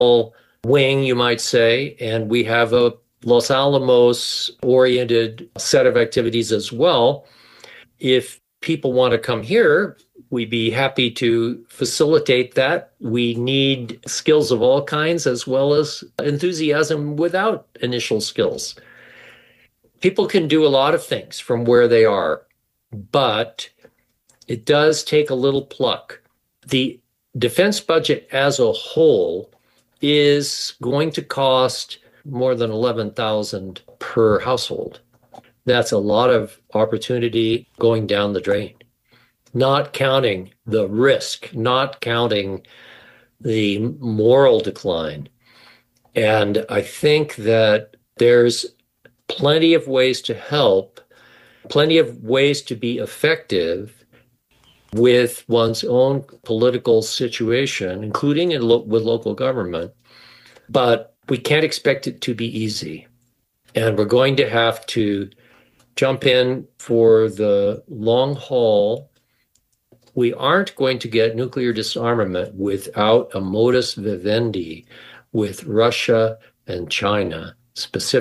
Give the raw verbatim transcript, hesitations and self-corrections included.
wing, you might say, and we have a Los Alamos-oriented set of activities as well. If people want to come here, we'd be happy to facilitate that. We need skills of all kinds as well as enthusiasm without initial skills. People can do a lot of things from where they are, but it does take a little pluck. The defense budget as a whole is going to cost more than eleven thousand dollars per household. That's a lot of opportunity going down the drain, not counting the risk, not counting the moral decline. And I think that there's plenty of ways to help, plenty of ways to be effective with one's own political situation, including in lo- with local government. But we can't expect it to be easy. And we're going to have to jump in for the long haul. We aren't going to get nuclear disarmament without a modus vivendi with Russia and China specifically.